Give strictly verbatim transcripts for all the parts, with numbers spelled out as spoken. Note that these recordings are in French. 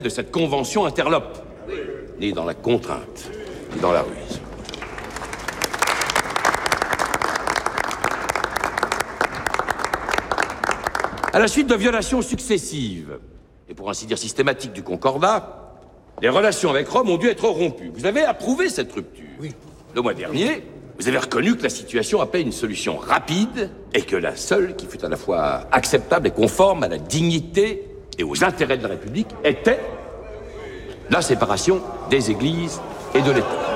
de cette convention interlope, ni dans la contrainte, ni dans la ruse. À la suite de violations successives, et pour ainsi dire systématiques du Concordat, les relations avec Rome ont dû être rompues. Vous avez approuvé cette rupture. Oui. Le mois dernier, vous avez reconnu que la situation appelait une solution rapide et que la seule qui fût à la fois acceptable et conforme à la dignité et aux intérêts de la République était la séparation des églises et de l'État.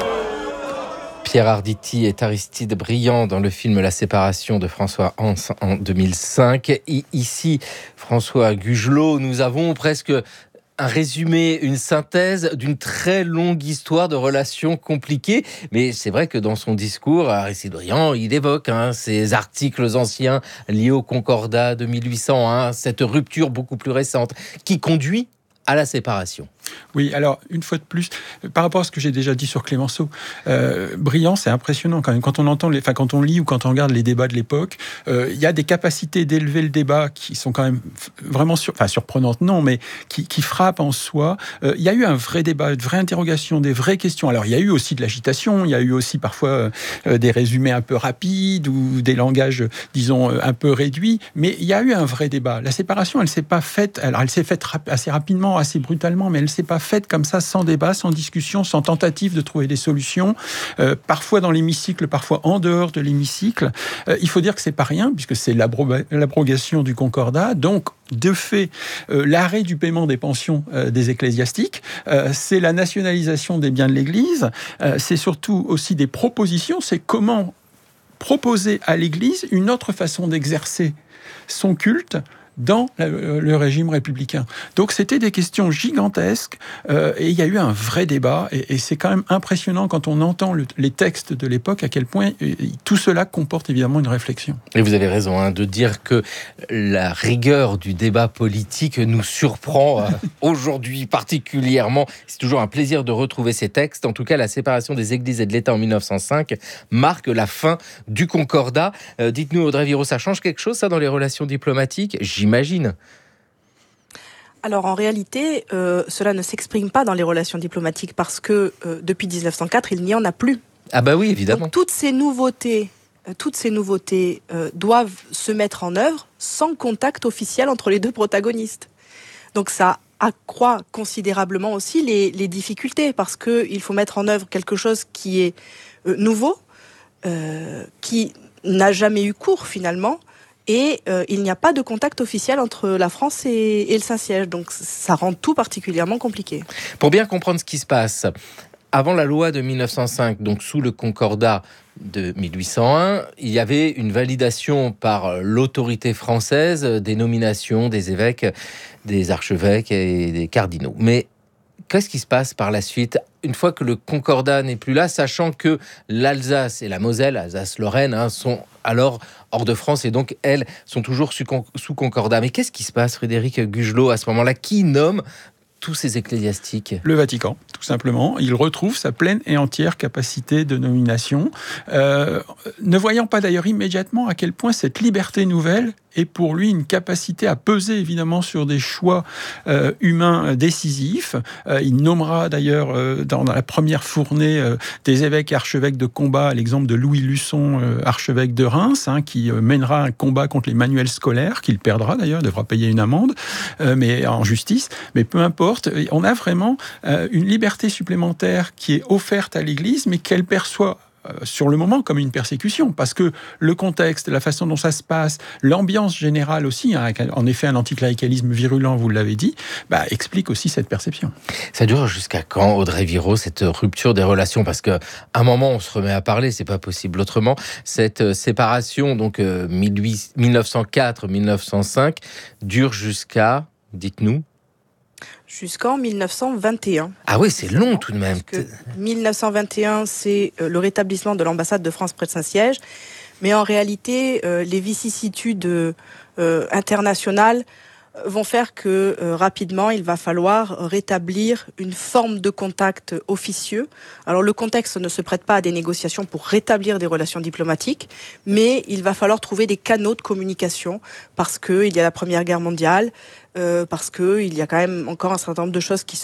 Pierre Arditi est Aristide Briand dans le film La séparation de François Hans en deux mille cinq. Et ici, François Gugelot, nous avons presque un résumé, une synthèse d'une très longue histoire de relations compliquées. Mais c'est vrai que dans son discours, Aristide Briand, il évoque hein, ces articles anciens liés au Concordat de mille huit cent un, cette rupture beaucoup plus récente qui conduit à la séparation. Oui, alors, une fois de plus, par rapport à ce que j'ai déjà dit sur Clémenceau, euh, Briand, c'est impressionnant quand même. Quand on entend, les, enfin, quand on lit ou quand on regarde les débats de l'époque, euh, il y a des capacités d'élever le débat qui sont quand même vraiment sur, enfin, surprenantes, non, mais qui, qui frappent en soi. Euh, il y a eu un vrai débat, une vraie interrogation, des vraies questions. Alors, il y a eu aussi de l'agitation, il y a eu aussi parfois euh, des résumés un peu rapides ou des langages, disons, un peu réduits, mais il y a eu un vrai débat. La séparation, elle s'est pas faite, alors elle s'est faite rap- assez rapidement, assez brutalement, mais elle s'est pas faite comme ça, sans débat, sans discussion, sans tentative de trouver des solutions, euh, parfois dans l'hémicycle, parfois en dehors de l'hémicycle. Euh, il faut dire que c'est pas rien, puisque c'est l'abro- l'abrogation du Concordat, donc de fait, euh, l'arrêt du paiement des pensions euh, des ecclésiastiques, euh, c'est la nationalisation des biens de l'Église, euh, c'est surtout aussi des propositions, c'est comment proposer à l'Église une autre façon d'exercer son culte dans le régime républicain. Donc c'était des questions gigantesques euh, et il y a eu un vrai débat et, et c'est quand même impressionnant quand on entend le, les textes de l'époque à quel point et, et, tout cela comporte évidemment une réflexion. Et vous avez raison hein, de dire que la rigueur du débat politique nous surprend euh, aujourd'hui particulièrement. C'est toujours un plaisir de retrouver ces textes. En tout cas, la séparation des églises et de l'État en mille neuf cent cinq marque la fin du Concordat. Euh, dites-nous Audrey Viro, ça change quelque chose ça dans les relations diplomatiques ? J'imagine. Alors en réalité, euh, cela ne s'exprime pas dans les relations diplomatiques parce que euh, depuis dix-neuf cent quatre, il n'y en a plus. Ah bah oui, évidemment. Donc toutes ces nouveautés, euh, toutes ces nouveautés euh, doivent se mettre en œuvre sans contact officiel entre les deux protagonistes. Donc ça accroît considérablement aussi les, les difficultés parce qu'il faut mettre en œuvre quelque chose qui est euh, nouveau, euh, qui n'a jamais eu cours finalement. Et euh, il n'y a pas de contact officiel entre la France et, et le Saint-Siège. Donc ça rend tout particulièrement compliqué. Pour bien comprendre ce qui se passe, avant la loi de mille neuf cent cinq, donc sous le Concordat de mille huit cent un, il y avait une validation par l'autorité française des nominations des évêques, des archevêques et des cardinaux. Mais qu'est-ce qui se passe par la suite, une fois que le Concordat n'est plus là, sachant que l'Alsace et la Moselle, Alsace-Lorraine, hein, sont alors hors de France et donc elles sont toujours sous, con- sous Concordat. Mais qu'est-ce qui se passe, Frédéric Gugelot, à ce moment-là ? Qui nomme tous ces ecclésiastiques ? Le Vatican, tout simplement. Il retrouve sa pleine et entière capacité de nomination, euh, ne voyant pas d'ailleurs immédiatement à quel point cette liberté nouvelle est pour lui une capacité à peser évidemment sur des choix euh, humains décisifs. Euh, il nommera d'ailleurs euh, dans, dans la première fournée euh, des évêques et archevêques de combat, à l'exemple de Louis Luçon, euh, archevêque de Reims, hein, qui euh, mènera un combat contre les manuels scolaires, qu'il perdra d'ailleurs, devra payer une amende, euh, mais en justice. Mais peu importe, on a vraiment euh, une liberté supplémentaire qui est offerte à l'Église, mais qu'elle perçoit sur le moment comme une persécution, parce que le contexte, la façon dont ça se passe, l'ambiance générale aussi, hein, en effet un anticléricalisme virulent, vous l'avez dit, bah, explique aussi cette perception. Ça dure jusqu'à quand, Audrey Viro, cette rupture des relations ? Parce qu'à un moment, on se remet à parler, c'est pas possible autrement. Cette séparation, donc euh, mille neuf cent quatre mille neuf cent cinq, dure jusqu'à, dites-nous, jusqu'en mille neuf cent vingt et un. Ah oui, c'est long tout de même. Parce que mille neuf cent vingt et un, c'est le rétablissement de l'ambassade de France près de Saint-Siège. Mais en réalité, euh, les vicissitudes euh, internationales vont faire que euh, rapidement, il va falloir rétablir une forme de contact officieux. Alors le contexte ne se prête pas à des négociations pour rétablir des relations diplomatiques, mais il va falloir trouver des canaux de communication parce qu'il y a la Première Guerre mondiale, euh, parce qu'il y a quand même encore un certain nombre de choses qui